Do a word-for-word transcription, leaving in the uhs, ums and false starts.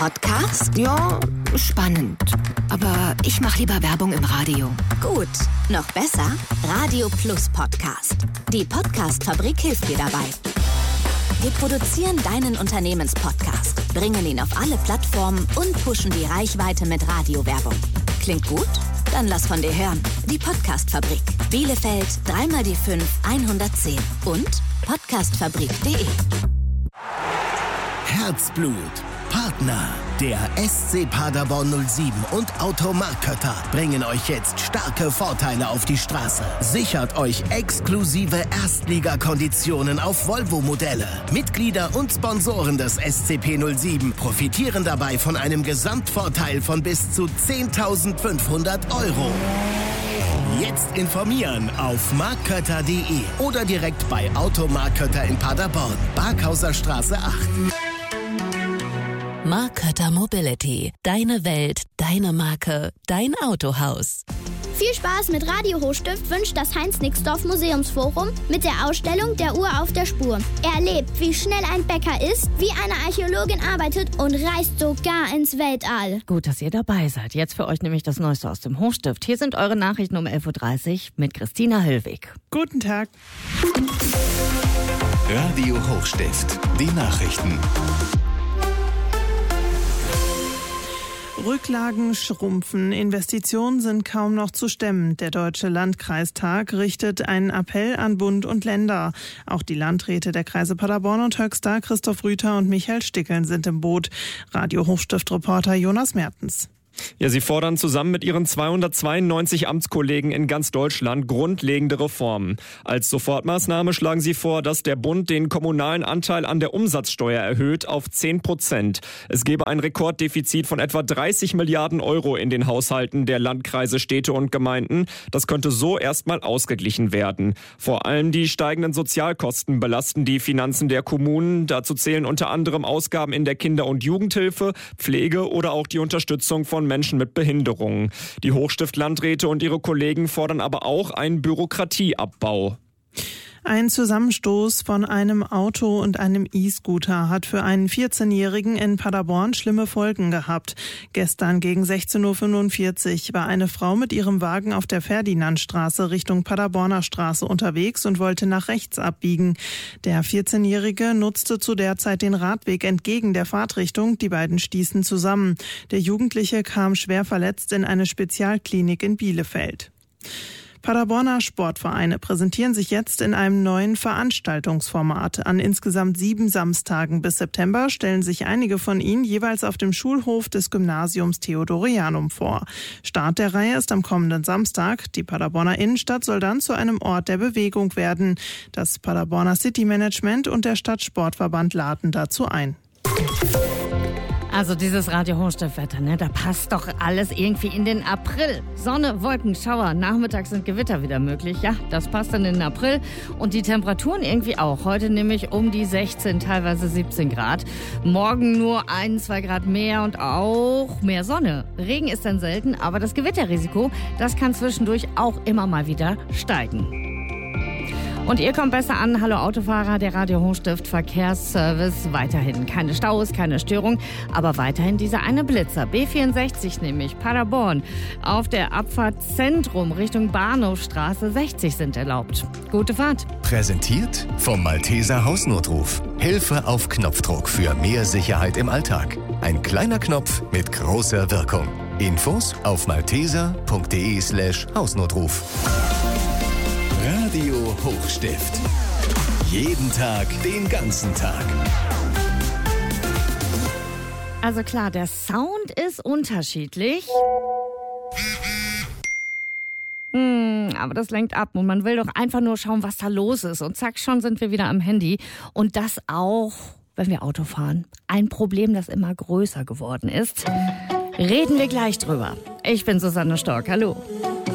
Podcast? Ja, spannend. Aber ich mache lieber Werbung im Radio. Gut. Noch besser? Radio Plus Podcast. Die Podcast-Fabrik hilft dir dabei. Wir produzieren deinen Unternehmenspodcast, bringen ihn auf alle Plattformen und pushen die Reichweite mit Radiowerbung. Klingt gut? Dann lass von dir hören. Die Podcast-Fabrik. Bielefeld, dreimal die fünf, hundertzehn und podcastfabrik punkt de. Herzblut. Partner, der S C Paderborn null sieben und Automarkötter bringen euch jetzt starke Vorteile auf die Straße. Sichert euch exklusive Erstligakonditionen auf Volvo-Modelle. Mitglieder und Sponsoren des S C P null sieben profitieren dabei von einem Gesamtvorteil von bis zu zehntausendfünfhundert Euro. Jetzt informieren auf markötter punkt de oder direkt bei Automarkötter in Paderborn, Barkhauser Straße acht. Markötter Mobility. Deine Welt, deine Marke, dein Autohaus. Viel Spaß mit Radio Hochstift wünscht das Heinz-Nixdorf Museumsforum mit der Ausstellung Der Uhr auf der Spur. Erlebt, wie schnell ein Bäcker ist, wie eine Archäologin arbeitet und reist sogar ins Weltall. Gut, dass ihr dabei seid. Jetzt für euch nämlich das Neueste aus dem Hochstift. Hier sind eure Nachrichten um elf Uhr dreißig mit Christina Hüllwig. Guten Tag. Radio Hochstift. Die Nachrichten. Rücklagen schrumpfen, Investitionen sind kaum noch zu stemmen. Der Deutsche Landkreistag richtet einen Appell an Bund und Länder. Auch die Landräte der Kreise Paderborn und Höxter, Christoph Rüther und Michael Stickeln sind im Boot. Radio Hochstift-Reporter Jonas Mertens. Ja, sie fordern zusammen mit ihren zweihundertzweiundneunzig Amtskollegen in ganz Deutschland grundlegende Reformen. Als Sofortmaßnahme schlagen sie vor, dass der Bund den kommunalen Anteil an der Umsatzsteuer erhöht auf zehn Prozent. Es gebe ein Rekorddefizit von etwa dreißig Milliarden Euro in den Haushalten der Landkreise, Städte und Gemeinden. Das könnte so erstmal ausgeglichen werden. Vor allem die steigenden Sozialkosten belasten die Finanzen der Kommunen. Dazu zählen unter anderem Ausgaben in der Kinder- und Jugendhilfe, Pflege oder auch die Unterstützung von Menschen mit Behinderungen. Die Hochstift-Landräte und ihre Kollegen fordern aber auch einen Bürokratieabbau. Ein Zusammenstoß von einem Auto und einem E-Scooter hat für einen vierzehnjährigen in Paderborn schlimme Folgen gehabt. Gestern gegen sechzehn Uhr fünfundvierzig war eine Frau mit ihrem Wagen auf der Ferdinandstraße Richtung Paderborner Straße unterwegs und wollte nach rechts abbiegen. Der vierzehnjährige nutzte zu der Zeit den Radweg entgegen der Fahrtrichtung. Die beiden stießen zusammen. Der Jugendliche kam schwer verletzt in eine Spezialklinik in Bielefeld. Paderborner Sportvereine präsentieren sich jetzt in einem neuen Veranstaltungsformat. An insgesamt sieben Samstagen bis September stellen sich einige von ihnen jeweils auf dem Schulhof des Gymnasiums Theodorianum vor. Start der Reihe ist am kommenden Samstag. Die Paderborner Innenstadt soll dann zu einem Ort der Bewegung werden. Das Paderborner City Management und der Stadtsportverband laden dazu ein. Also dieses Radio Hochstift-Wetter, ne, da passt doch alles irgendwie in den April. Sonne, Wolken, Schauer, nachmittags sind Gewitter wieder möglich. Ja, das passt dann in den April. Und die Temperaturen irgendwie auch. Heute nämlich um die sechzehn, teilweise siebzehn Grad. Morgen nur ein, zwei Grad mehr und auch mehr Sonne. Regen ist dann selten, aber das Gewitterrisiko, das kann zwischendurch auch immer mal wieder steigen. Und ihr kommt besser an. Hallo Autofahrer, der Radio Hochstift Verkehrsservice. Weiterhin keine Staus, keine Störung, aber weiterhin dieser eine Blitzer. B vierundsechzig nämlich, Paderborn. Auf der Abfahrt Zentrum Richtung Bahnhofstraße sechzig sind erlaubt. Gute Fahrt. Präsentiert vom Malteser Hausnotruf. Hilfe auf Knopfdruck für mehr Sicherheit im Alltag. Ein kleiner Knopf mit großer Wirkung. Infos auf malteser.de slash Hausnotruf. Radio Hochstift. Jeden Tag, den ganzen Tag. Also klar, der Sound ist unterschiedlich. Hm, aber das lenkt ab und man will doch einfach nur schauen, was da los ist. Und zack, schon sind wir wieder am Handy. Und das auch, wenn wir Auto fahren. Ein Problem, das immer größer geworden ist. Reden wir gleich drüber. Ich bin Susanne Stork. Hallo.